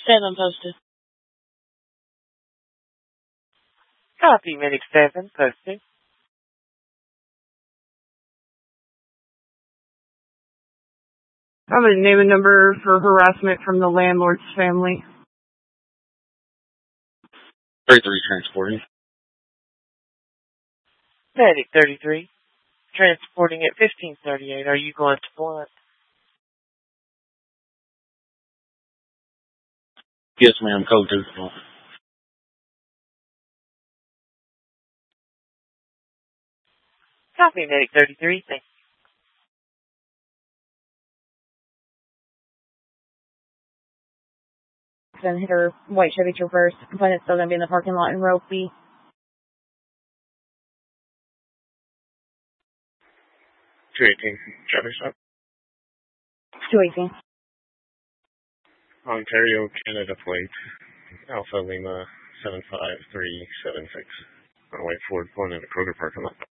7 posted. Copy, Medic 7 posted. I have a name and number for harassment from the landlord's family. 33 transporting. Medic 33, transporting at 1538. Are you going to Blunt? Yes, ma'am. Code 2. Copy, Medic 33. Thank you. Then hit her white Chevy Traverse. Complainant's still going to be in the parking lot in row B. 218, traffic stop. 218. Ontario, Canada plate. Alpha Lima 75376. On the way forward, pulling into Kroger parking lot.